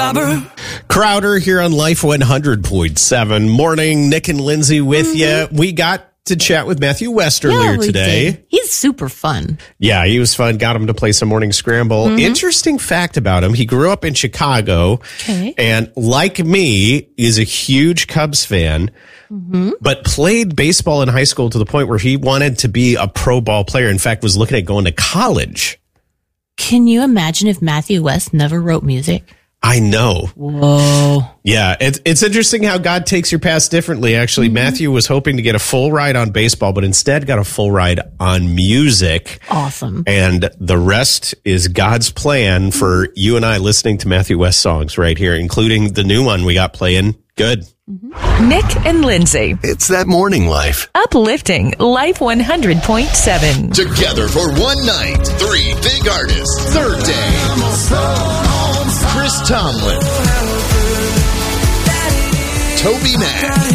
Crowder here on Life 100.7. Morning, Nick and Lindsay with you. We got to chat with Matthew West earlier today. Did. He's super fun. Yeah, he was fun. Got him to play some morning scramble. Interesting fact about him. He grew up in Chicago and, like me, is a huge Cubs fan, but played baseball in high school to the point where he wanted to be a pro ball player. In fact, was looking at going to college. Can you imagine if Matthew West never wrote music? I know. Whoa. Yeah, it's interesting how God takes your past differently. Actually, Matthew was hoping to get a full ride on baseball, but instead got a full ride on music. Awesome. And the rest is God's plan for you and I listening to Matthew West songs right here, including the new one we got playing. Good. Nick and Lindsay. It's that morning life. Uplifting Life 100.7. Together for one night. 3 big artists. Third day. Chris Tomlin. Toby Mac.